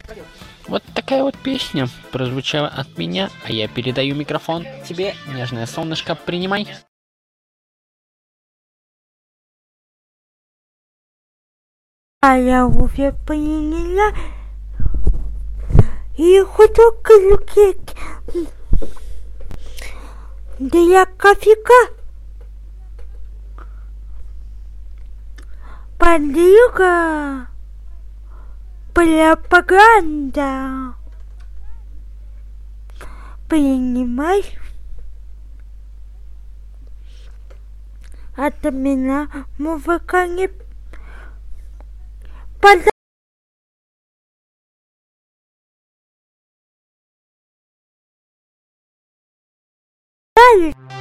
Вот такая вот песня прозвучала от меня, а я передаю микрофон тебе, нежное солнышко, принимай. А я уже приняла и хочу клюки для кофейка. Подруга, пропаганда. Принимай от меня музыка не подали.